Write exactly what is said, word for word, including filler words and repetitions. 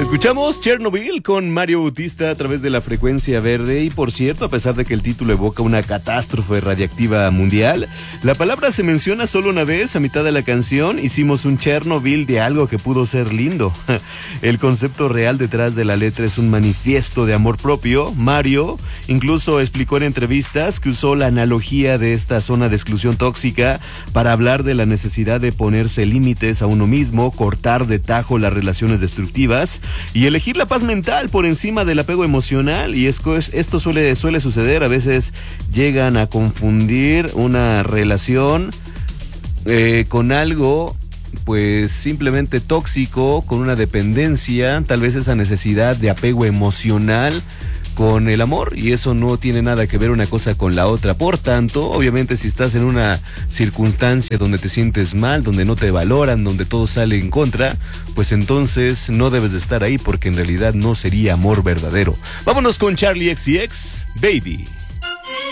Escuchamos Chernobyl con Mario Bautista a través de la frecuencia verde y, por cierto, a pesar de que el título evoca una catástrofe radiactiva mundial, la palabra se menciona solo una vez a mitad de la canción. Hicimos un Chernobyl de algo que pudo ser lindo. El concepto real detrás de la letra es un manifiesto de amor propio. Mario incluso explicó en entrevistas que usó la analogía de esta zona de exclusión tóxica para hablar de la necesidad de ponerse límites a uno mismo, cortar de tajo las relaciones destructivas y elegir la paz mental por encima del apego emocional. Y esto, esto suele, suele suceder, a veces llegan a confundir una relación eh, con algo pues simplemente tóxico, con una dependencia, tal vez esa necesidad de apego emocional con el amor, y eso no tiene nada que ver una cosa con la otra. Por tanto, obviamente, si estás en una circunstancia donde te sientes mal, donde no te valoran, donde todo sale en contra, pues entonces no debes de estar ahí, porque en realidad no sería amor verdadero. Vámonos con Charlie X C X, Baby.